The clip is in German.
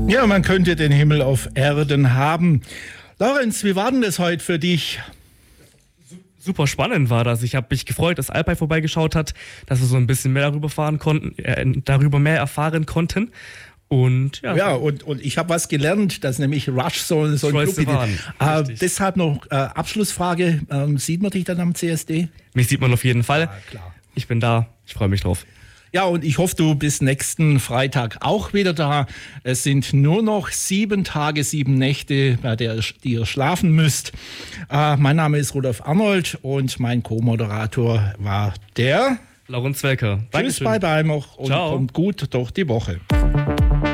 Ja, man könnte den Himmel auf Erden haben. Lorenz, wie war denn das heute für dich? Super spannend war das. Ich habe mich gefreut, dass Alpay vorbeigeschaut hat, dass wir so ein bisschen mehr darüber darüber mehr erfahren konnten. Und ja, und ich habe was gelernt, dass nämlich Rush so ein Club ist. Deshalb noch Abschlussfrage. Sieht man dich dann am CSD? Mich sieht man auf jeden Fall. Ja, klar. Ich bin da. Ich freue mich drauf. Ja, und ich hoffe, du bist nächsten Freitag auch wieder da. Es sind nur noch 7 Tage, 7 Nächte, bei der ihr schlafen müsst. Mein Name ist Rudolf Arnold und mein Co-Moderator war der Lorenz Welker. Tschüss, bye bye noch und Ciao. kommt gut durch die Woche.